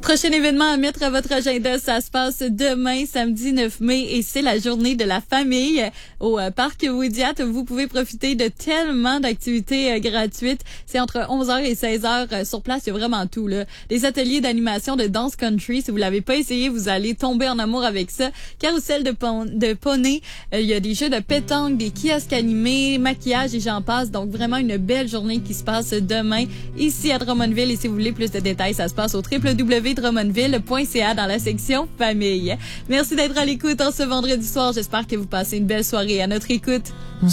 Prochain événement à mettre à votre agenda, ça se passe demain, samedi 9 mai, et c'est la journée de la famille au parc Woodyat. Vous pouvez profiter de tellement d'activités gratuites. C'est entre 11h et 16h sur place, il y a vraiment tout, là. Des ateliers d'animation de danse country. Si vous l'avez pas essayé, vous allez tomber en amour avec ça. Carrousel de poney. Il y a des jeux de pétanque, des kiosques animés, maquillage et j'en passe. Donc vraiment une belle journée qui se passe demain ici à Drummondville. Et si vous voulez plus de détails, ça se passe au www.drummondville.ca dans la section famille. Merci d'être à l'écoute en ce vendredi soir. J'espère que vous passez une belle soirée à notre écoute.